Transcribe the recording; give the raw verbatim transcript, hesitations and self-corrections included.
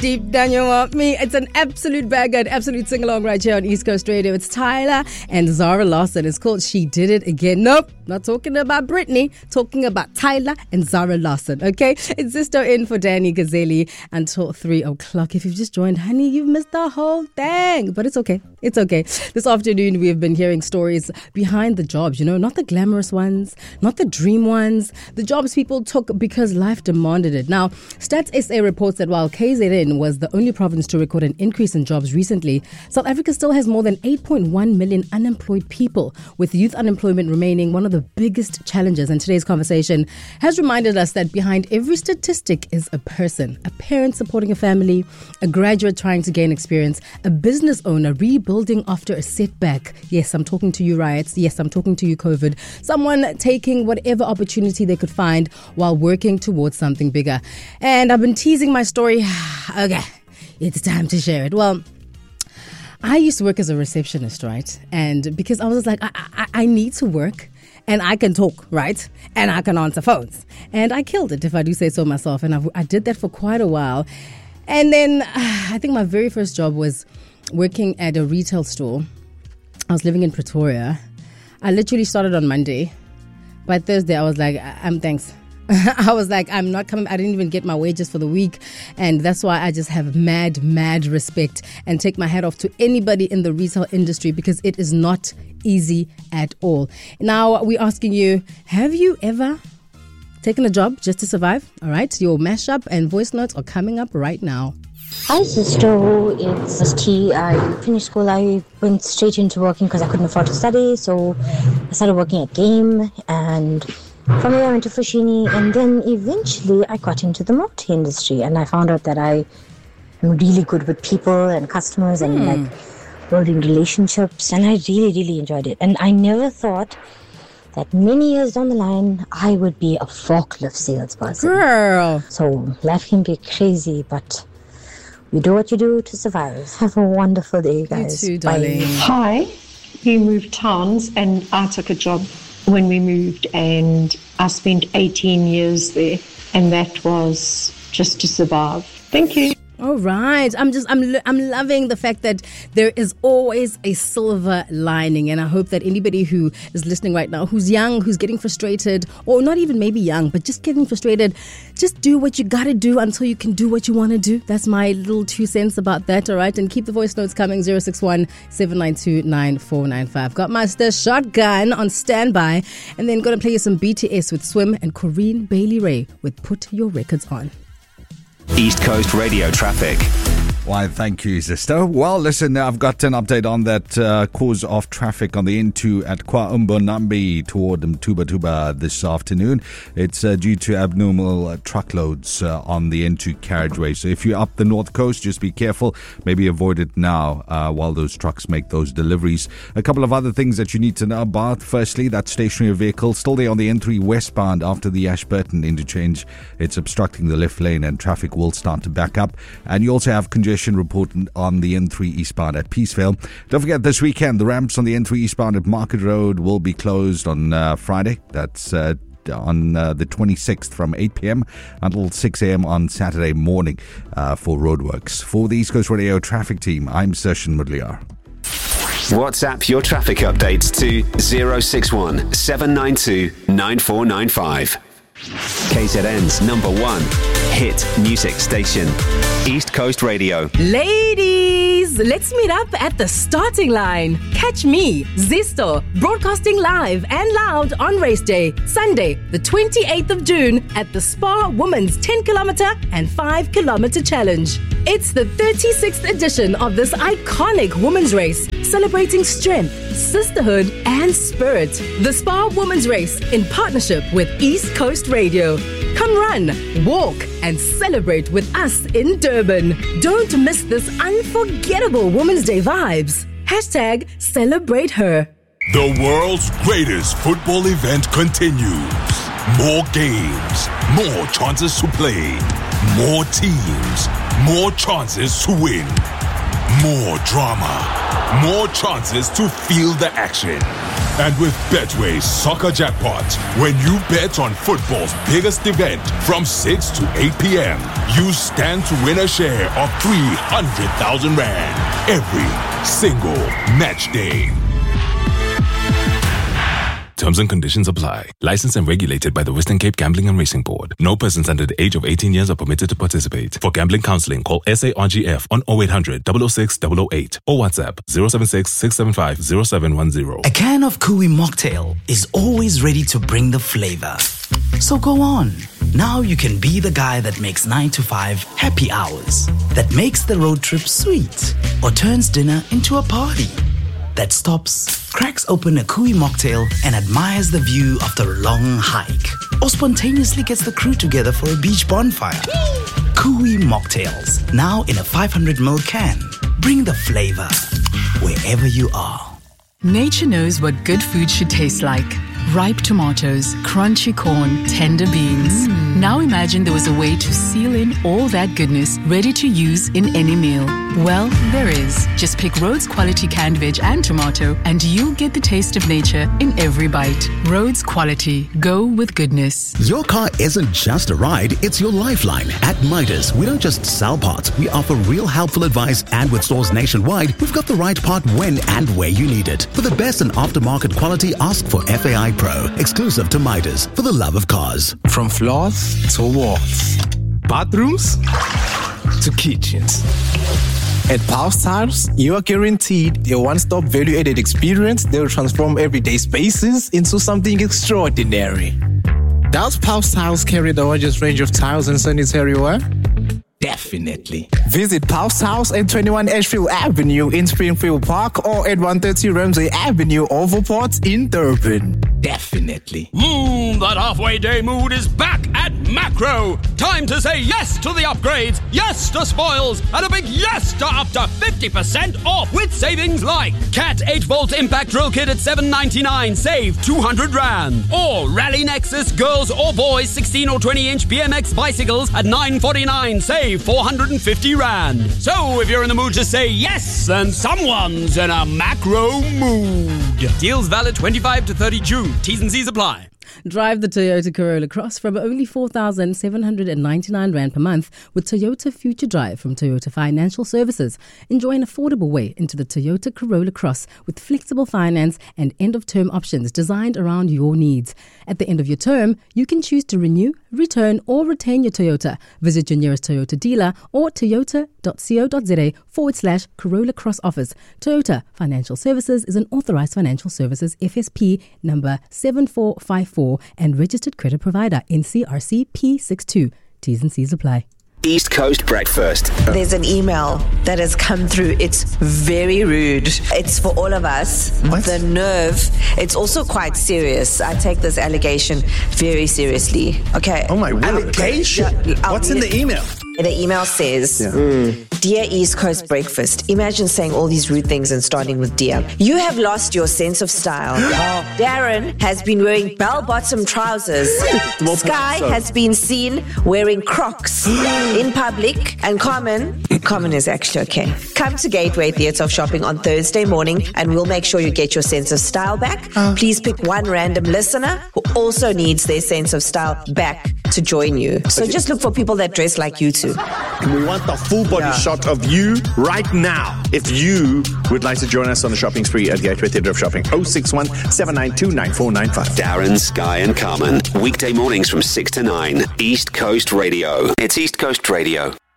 Deep down you want me. It's an absolute banger, an absolute sing-along right here on East Coast Radio. It's Tyler and Zara Larsson. It's called She Did It Again. Nope, not talking about Britney. Talking about Tyler and Zara Larsson, okay? It's Zisto in for Danny Gazzelli until three o'clock. If you've just joined, honey, you've missed the whole thing. But it's okay. It's okay. This afternoon, we have been hearing stories behind the jobs, you know, not the glamorous ones, not the dream ones, the jobs people took because life demanded it. Now, Stats S A reports that while K Z N was the only province to record an increase in jobs recently, South Africa still has more than eight point one million unemployed people, with youth unemployment remaining one of the biggest challenges. And today's conversation has reminded us that behind every statistic is a person, a parent supporting a family, a graduate trying to gain experience, a business owner rebuilding after a setback. Yes, I'm talking to you, riots. Yes, I'm talking to you, COVID. Someone taking whatever opportunity they could find while working towards something bigger. And I've been teasing my story. Okay, it's time to share it. Well, I used to work as a receptionist, right? And because I was like, I, I, I need to work and I can talk, right? And I can answer phones. And I killed it, if I do say so myself. And I, I did that for quite a while. And then uh, I think my very first job was working at a retail store. I was living in Pretoria. I literally started on Monday. By Thursday, I was like, I'm thanks. I was like, I'm not coming. I didn't even get my wages for the week. And that's why I just have mad, mad respect and take my hat off to anybody in the retail industry, because it is not easy at all. Now, we're asking you, have you ever taken a job just to survive? All right. Your mashup and voice notes are coming up right now. Hi, sister. It's T. I finished school. I went straight into working because I couldn't afford to study. So I started working at Game, and from there I went to Foschini, and then eventually I got into the multi industry, and I found out that I am really good with people and customers and mm. like building relationships, and I really, really enjoyed it. And I never thought that many years down the line I would be a forklift salesperson. Girl. So life can be crazy, but you do what you do to survive. Have a wonderful day, guys. You too, darling. Bye. Hi. We moved towns, and I took a job when we moved, and I spent eighteen years there, and that was just to survive. Thank you. All right. I'm just, I'm, I'm loving the fact that there is always a silver lining. And I hope that anybody who is listening right now, who's young, who's getting frustrated, or not even maybe young, but just getting frustrated, just do what you got to do until you can do what you want to do. That's my little two cents about that. All right. And keep the voice notes coming. zero six one, seven nine two, nine four nine five. Got Master Shotgun on standby. And then going to play you some B T S with Swim and Corinne Bailey Ray with Put Your Records On. East Coast Radio traffic. Why, thank you, sister. Well, listen, I've got an update on that uh, cause of traffic on the N two at KwaUmbo-Nambi toward Mtuba Tuba this afternoon. It's uh, due to abnormal uh, truckloads uh, on the N two carriageway. So if you're up the north coast, just be careful. Maybe avoid it now uh, while those trucks make those deliveries. A couple of other things that you need to know about. Firstly, that stationary vehicle still there on the N three westbound after the Ashburton interchange. It's obstructing the left lane and traffic will start to back up. And you also have congestion report on the N three eastbound at Peaceville. Don't forget, this weekend the ramps on the N three eastbound at Market Road will be closed on uh, Friday. That's uh, on uh, the twenty-sixth from eight p.m. until six a.m. on Saturday morning uh, for roadworks. For the East Coast Radio traffic team, I'm Sershan Mudliar. WhatsApp your traffic updates to zero six one, seven nine two, nine four nine five. K Z N's number one hit music station, East Coast Radio. Ladies, let's meet up at the starting line. Catch me, Zisto, broadcasting live and loud on race day, Sunday, the twenty-eighth of June at the Spa Women's ten kilometer and five kilometer challenge. It's the thirty-sixth edition of this iconic women's race, celebrating strength, sisterhood, and spirit. The Spa Women's Race in partnership with East Coast Radio. Come run, walk, and celebrate with us in Durban. Don't miss this unforgettable Women's Day vibes. Hashtag celebrate her. The world's greatest football event continues. More games, more chances to play, more teams, more chances to win. more drama, more chances to feel the action. And with Betway's Soccer Jackpot, when you bet on football's biggest event from six to eight p.m., you stand to win a share of three hundred thousand rand every single match day. Terms and conditions apply. Licensed and regulated by the Western Cape Gambling and Racing Board. No persons under the age of eighteen years are permitted to participate. For gambling counseling, call S A R G F on oh eight hundred, double oh six, double oh eight or WhatsApp zero seven six, six seven five, zero seven one zero. A can of Kui mocktail is always ready to bring the flavor. So go on. Now you can be the guy that makes nine to five happy hours, that makes the road trip sweet, or turns dinner into a party. That stops, cracks open a Kui mocktail and admires the view after a long hike, or spontaneously gets the crew together for a beach bonfire. Kui mocktails, now in a five hundred milliliter can. Bring the flavor wherever you are. Nature knows what good food should taste like. Ripe tomatoes, crunchy corn, tender beans. Mm. Now imagine there was a way to seal in all that goodness, ready to use in any meal. Well, there is. Just pick Rhodes Quality canned veg and tomato, and you'll get the taste of nature in every bite. Rhodes Quality. Go with goodness. Your car isn't just a ride, it's your lifeline. At Midas, we don't just sell parts, we offer real helpful advice, and with stores nationwide, we've got the right part when and where you need it. For the best in aftermarket quality, ask for F A I Pro, exclusive to Midas, for the love of cars. From floors to walls, bathrooms to kitchens. At Pulse Tiles, you are guaranteed a one-stop value-added experience that will transform everyday spaces into something extraordinary. Does Pulse Tiles carry the largest range of tiles and sanitary ware? Definitely. Visit Pulse Tiles at twenty-one Ashfield Avenue in Springfield Park or at one thirty Ramsey Avenue, Overport in Durban. Definitely. Mmm, that halfway day mood is back at Macro. Time to say yes to the upgrades, yes to spoils, and a big yes to up to fifty percent off with savings like Cat eight volt Impact Drill Kit at seven ninety-nine, save two hundred rand. Or Rally Nexus girls or boys sixteen or twenty inch B M X bicycles at nine forty-nine, save four hundred fifty rand. So if you're in the mood to say yes, then someone's in a Macro mood. Deals valid twenty-five to thirty June. T's and C's apply. Drive the Toyota Corolla Cross from only four thousand seven hundred ninety-nine rand per month with Toyota Future Drive from Toyota Financial Services. Enjoy an affordable way into the Toyota Corolla Cross with flexible finance and end-of-term options designed around your needs. At the end of your term, you can choose to renew, return or retain your Toyota. Visit your nearest Toyota dealer or toyota.co.za forward slash Corolla Cross office. Toyota Financial Services is an authorized financial services F S P number seven four five four and registered credit provider N C R C P sixty-two. T's and C's apply. East Coast Breakfast. There's an email that has come through. It's very rude. It's for all of us. What? The nerve. It's also quite serious. I take this allegation very seriously. Okay. Oh my word. Allegation? Yeah, What's in the email? The email says, Yeah. mm, Dear East Coast Breakfast, imagine saying all these rude things and starting with dear. You have lost your sense of style. Darren has been wearing bell-bottom trousers. Sky has been seen wearing Crocs in public. And Common, Common is actually okay. Come to Gateway Theatre of Shopping on Thursday morning and we'll make sure you get your sense of style back. Uh. Please pick one random listener who also needs their sense of style back to join you. So just look for people that dress like you two. We want the full body yeah. shot of you right now. If you would like to join us on the shopping spree at Gateway Theatre of Shopping, oh six one, seven nine two, nine four nine five. Darren, Sky and Carmen. Weekday mornings from six to nine. East Coast Radio. It's East Coast Radio.